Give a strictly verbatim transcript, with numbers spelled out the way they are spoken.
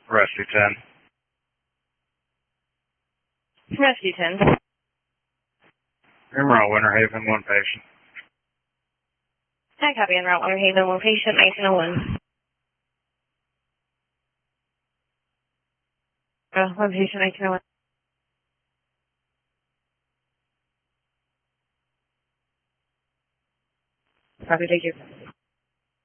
Rescue ten. Rescue ten. En route, Winter Haven, one patient. Hi, copy. En route, Winter Haven, one patient, nineteen oh one. Oh, one patient, nineteen oh one. Copy, thank you.